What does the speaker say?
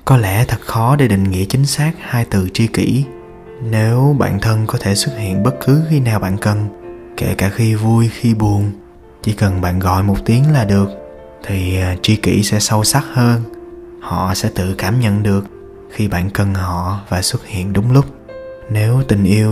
Có lẽ thật khó để định nghĩa chính xác hai từ tri kỷ. Nếu bạn thân có thể xuất hiện bất cứ khi nào bạn cần, kể cả khi vui khi buồn, chỉ cần bạn gọi một tiếng là được, thì tri kỷ sẽ sâu sắc hơn. Họ sẽ tự cảm nhận được khi bạn cần họ và xuất hiện đúng lúc. Nếu tình yêu